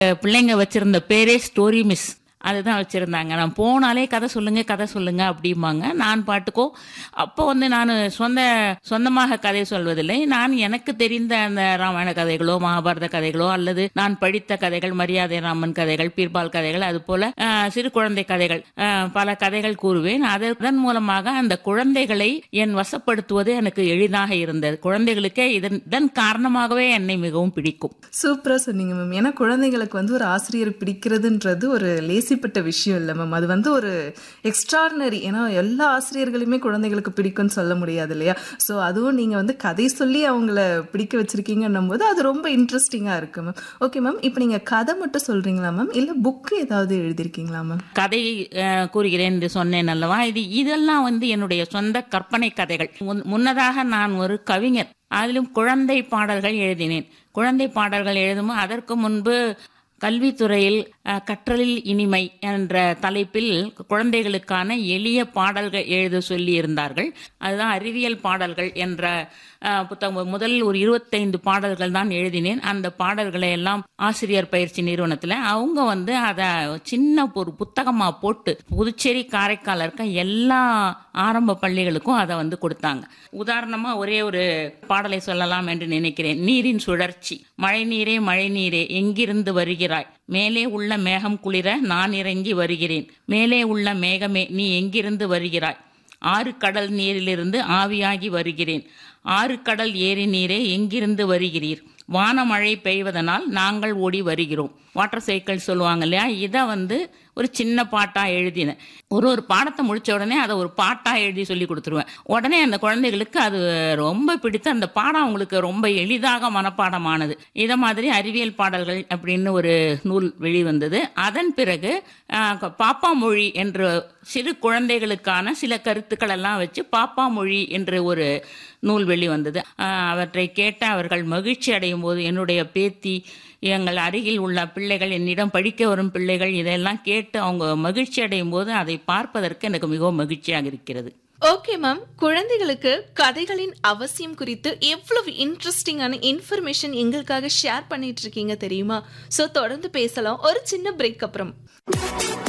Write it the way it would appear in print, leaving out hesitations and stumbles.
பிள்ளைங்க வச்சிருந்த பேரே ஸ்டோரி மிஸ். அதுதான் வச்சிருந்தாங்க. நான் போனாலே கதை சொல்லுங்க கதை சொல்லுங்க அப்படிம்பாங்க. நான் பாட்டுக்கோ அப்போ நான் சொந்தமாக கதை சொல்வதில்லை. நான் எனக்கு தெரிந்த அந்த ராமாயண கதைகளோ மகாபாரத கதைகளோ அல்லது நான் படித்த கதைகள், மரியாதை ராமன் கதைகள், பீர்பால் கதைகள், அது போல சிறு குழந்தை கதைகள், பல கதைகள் கூறுவேன். அதன் மூலமாக அந்த குழந்தைகளை என் வசப்படுத்துவது எனக்கு எளிதாக இருந்தது. குழந்தைகளுக்கே இதன் காரணமாகவே என்னை மிகவும் பிடிக்கும். சூப்பரா சொன்னீங்க மேம். ஏன்னா குழந்தைகளுக்கு ஒரு ஆசிரியர் பிடிக்கிறதுன்றது ஒரு லேசிப்பட்ட விஷயம் இல்லை மேம். அது ஒரு எக்ஸ்ட்ராடினரி. ஏன்னா எல்லா ஆசிரியர்களுமே குழந்தைகளுக்கு பிடிக்கும்னு சொல்ல முடியாது இல்லையா? ஸோ அதுவும் நீங்க கதை சொல்லி அவங்கள பிடிக்க வச்சிருக்கீங்கன்னும் போது அது ரொம்ப இன்ட்ரெஸ்டிங்கா இருக்கு மேம். ஓகே மேம், இப்போ நீங்க கதை மட்டும் சொல்றீங்களா மேம், இல்ல புக் ஏதாவது எழுதிருக்கீங்களா மேம்? கதை கூறுகிறேன் என்று சொன்னேன் அல்லவா, இதெல்லாம் என்னுடைய சொந்த கற்பனை கதைகள். முன்னதாக நான் ஒரு கவிஞர். அதிலும் குழந்தை பாடல்கள் எழுதினேன். குழந்தை பாடல்கள் எழுதும் அதற்கு முன்பு கல்வித்துறையில் கற்றலில் இனிமை என்ற தலைப்பில் குழந்தைகளுக்கான எளிய பாடல்கள் எழுத சொல்லி இருந்தார்கள். அதுதான் அறிவியல் பாடல்கள் என்ற புத்தகம். முதல் ஒரு 25 பாடல்கள் தான் எழுதினேன். அந்த பாடல்களை எல்லாம் ஆசிரியர் பயிற்சி நிறுவனத்தில் அவங்க அதை சின்ன ஒரு புத்தகமா போட்டு புதுச்சேரி காரைக்கால் இருக்க எல்லா ஆரம்ப பள்ளிகளுக்கும் அதை கொடுத்தாங்க. உதாரணமா ஒரே ஒரு பாடலை சொல்லலாம் என்று நினைக்கிறேன். நீரின் சுழற்சி. மழை நீரே மழை நீரே எங்கிருந்து வருகிறாய், மேலே உள்ள மேகம் குளிர நான் இறங்கி வருகிறேன், மேலே உள்ள மேகமே நீ எங்கிருந்து வருகிறாய், ஆறு கடல் நீரிலிருந்து ஆவியாகி வருகிறேன், ஆறு கடல் ஏரி நீரே எங்கிருந்து வருகிறீர், வானமழை பெய்வதனால் நாங்கள் ஓடி வருகிறோம். வாட்டர் சைக்கிள் சொல்லுவாங்க இல்லையா, இதை ஒரு சின்ன பாட்டா எழுதினேன். ஒரு பாடத்தை முடிச்ச உடனே அதை ஒரு பாட்டா எழுதி சொல்லி கொடுத்துருவேன். உடனே அந்த குழந்தைகளுக்கு அது ரொம்ப பிடித்து அந்த பாடம் அவங்களுக்கு ரொம்ப எளிதாக மனப்பாடமானது. இதை மாதிரி அறிவியல் பாடல்கள் அப்படின்னு ஒரு நூல் வெளிவந்தது. அதன் பிறகு பாப்பா மொழி என்ற சிறு குழந்தைகளுக்கான சில கருத்துக்கள் எல்லாம் வச்சு பாப்பா மொழி என்ற ஒரு நூல் வெளிவந்தது. அவற்றை கேட்ட அவர்கள் மகிழ்ச்சி அடையும் போது, என்னுடைய பேத்தி, எங்கள் அருகில் உள்ள பிள்ளைகள், என்னிடம் படிக்க வரும் பிள்ளைகள் இதெல்லாம் கேட்டு அவங்க மகிழ்ச்சி அடையும் போது அதை பார்ப்பதற்கு எனக்கு மிகவும் மகிழ்ச்சியாக இருக்கிறது. ஓகே மேம், குழந்தைகளுக்கு கதைகளின் அவசியம் குறித்து எவ்வளவு இன்ட்ரெஸ்டிங்கான இன்ஃபர்மேஷன் எங்களுக்காக ஷேர் பண்ணிட்டு இருக்கீங்க தெரியுமா? சோ தொடர்ந்து பேசலாம் ஒரு சின்ன பிரேக் அப்புறம்.